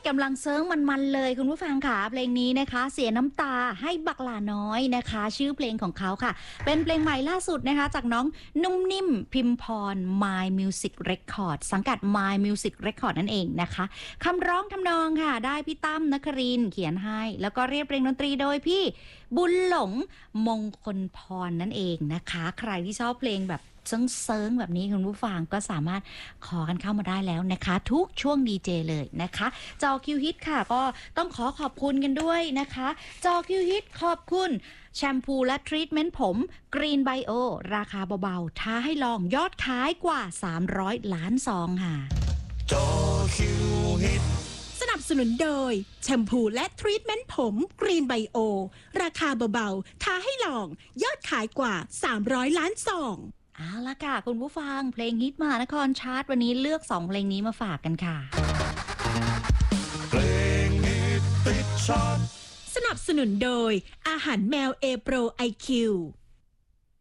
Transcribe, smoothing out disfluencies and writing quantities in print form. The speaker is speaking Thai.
กำลังเซิร์งมันๆเลยคุณผู้ฟังค่ะเพลงนี้นะคะเสียน้ำตาให้บักหลาน้อยนะคะชื่อเพลงของเขาค่ะเป็นเพลงใหม่ล่าสุดนะคะจากน้องนุ่มนิ่มพิมพร My Music Record สังกัด My Music Record นั่นเองนะคะคำร้องทำนองค่ะได้พี่ตั้มนครินทร์เขียนให้แล้วก็เรียบเพลงดนตรีโดยพี่บุญหลงมงคลพรนั่นเองนะคะใครที่ชอบเพลงแบบเซิงๆแบบนี้คุณผู้ฟังก็สามารถขอกันเข้ามาได้แล้วนะคะทุกช่วงดีเจเลยนะคะจอคิวฮิตค่ะก็ต้องขอบคุณกันด้วยนะคะจอคิวฮิตขอบคุณแชมพูและทรีทเมนต์ผมกรีนไบโอราคาเบาๆท้าให้ลองยอดขายกว่า300ล้านซองค่ะจอคิวฮิตสนับสนุนโดยแชมพูและทรีทเมนต์ผมกรีนไบโอราคาเบาๆท้าให้ลองยอดขายกว่า300ล้านซองเอาละค่ะคุณผู้ฟังเพลงฮิตมหานครชาร์ตวันนี้เลือก2เพลงนี้มาฝากกันค่ะเพลงฮิตติดชาร์ตสนับสนุนโดยอาหารแมวเอโปรไอคิว